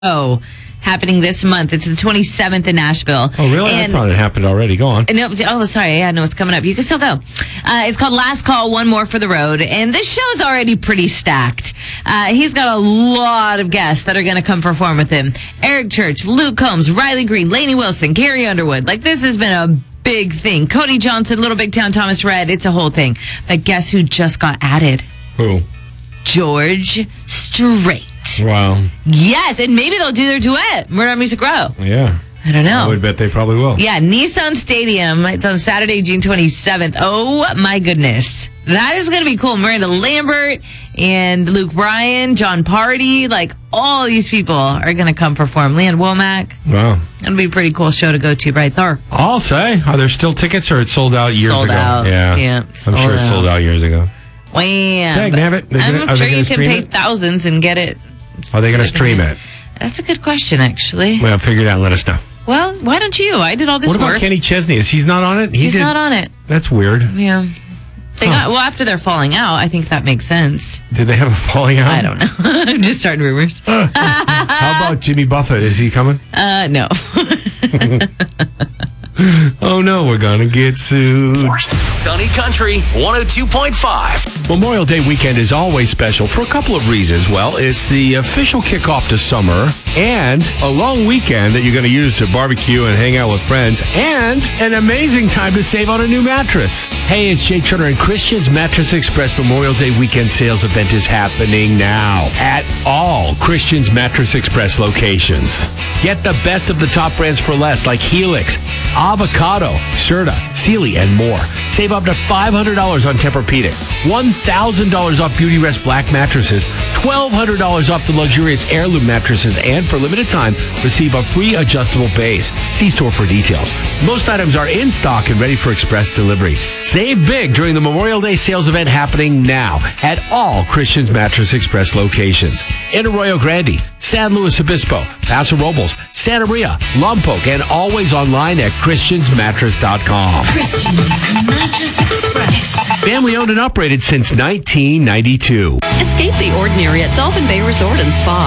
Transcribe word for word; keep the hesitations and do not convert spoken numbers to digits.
Oh, happening this month. It's the twenty-seventh in Nashville. Oh, really? And I thought it happened already. Go on. No, oh, sorry. Yeah, no, it's coming up. You can still go. Uh, it's called Last Call, One More for the Road. And this show's already pretty stacked. Uh, he's got a lot of guests that are going to come perform with him. Eric Church, Luke Combs, Riley Green, Lainey Wilson, Gary Underwood. Like, this has been a big thing. Cody Johnson, Little Big Town, Thomas Rhett. It's a whole thing. But guess who just got added? Who? George Strait. Wow. Yes, and maybe they'll do their duet, Murder on Music Row. Yeah. I don't know. I would bet they probably will. Yeah, Nissan Stadium. It's on Saturday, June twenty-seventh. Oh, my goodness. That is going to be cool. Miranda Lambert and Luke Bryan, John Party, like all these people are going to come perform. Leanne Womack. Wow. It'll be a pretty cool show to go to right there. I'll say. Are there still tickets or it sold out years sold ago? Out. Yeah. Yeah. I'm sure it sold out years ago. Wham. Dang, have it. Gonna, I'm sure you can pay it? thousands and get it. Are they going to stream it? That's a good question, actually. Well, figure it out and let us know. Well, why don't you? I did all this work. What about work. Kenny Chesney? Is he not on it? He He's did. not on it. That's weird. Yeah. They Huh. got, well, after they're falling out, I think that makes sense. Did they have a falling out? I don't know. I'm just starting rumors. How about Jimmy Buffett? Is he coming? Uh, no. Oh, no, we're going to get sued. Sunny Country one oh two point five. Memorial Day weekend is always special for a couple of reasons. Well, it's the official kickoff to summer and a long weekend that you're going to use to barbecue and hang out with friends and an amazing time to save on a new mattress. Hey, it's Jay Turner and Christian's Mattress Express Memorial Day weekend sales event is happening now at all Christian's Mattress Express locations. Get the best of the top brands for less like Helix, Avocado, Serta, Sealy, and more. Save up to five hundred dollars on Tempur-Pedic, one thousand dollars off Beauty Rest Black mattresses, twelve hundred dollars off the luxurious Heirloom mattresses, and for a limited time, receive a free adjustable base. See store for details. Most items are in stock and ready for express delivery. Save big during the Memorial Day sales event happening now at all Christian's Mattress Express locations. In Arroyo Grande, San Luis Obispo, Paso Robles, Santa Maria, Lompoc, and always online at christians mattress dot com. Christian's Mattress Express. Family owned and operated since nineteen ninety-two. Escape the ordinary at Dolphin Bay Resort and Spa.